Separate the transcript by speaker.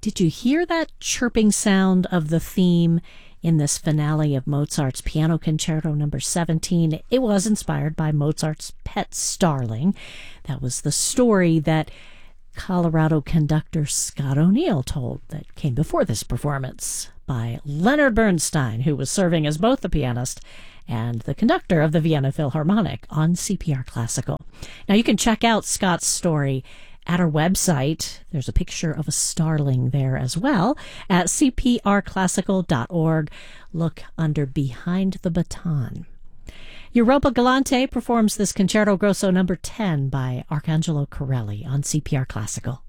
Speaker 1: Did you hear that chirping sound of the theme in this finale of Mozart's Piano Concerto Number 17? It was inspired by Mozart's pet starling. That was the story that Colorado conductor Scott O'Neill told that came before this performance by Leonard Bernstein, who was serving as both the pianist and the conductor of the Vienna Philharmonic on CPR Classical. Now you can check out Scott's story at our website. There's a picture of a starling there as well at cprclassical.org. Look under Behind the Baton. Europa Galante performs this Concerto Grosso number 10 by Arcangelo Corelli on CPR Classical.